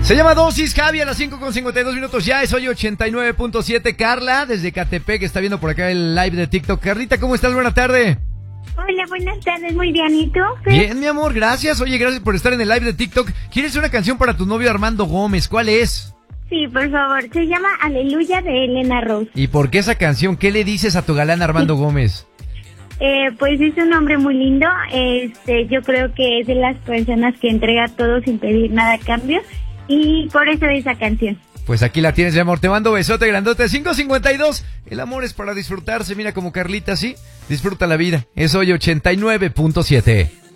Se llama Dosis, Javi, a las 5:52 ya, es hoy 89.7. Carla, desde Catepec, que está viendo por acá el live de TikTok. Carlita, ¿cómo estás? Buena tarde. Hola, buenas tardes, muy bien, ¿y tú? Bien, mi amor, gracias. Oye, gracias por estar en el live de TikTok. ¿Quieres una canción para tu novio Armando Gómez? ¿Cuál es? Sí, por favor, se llama Aleluya de Elena Rose. ¿Y por qué esa canción? ¿Qué le dices a tu galán Armando Gómez? Pues es un hombre muy lindo, yo creo que es de las personas que entrega todo sin pedir nada a cambio, y por eso esa canción. Pues aquí la tienes, mi amor, te mando besote grandote. 5:52, el amor es para disfrutarse, mira como Carlita, sí, disfruta la vida. Es hoy 89.7.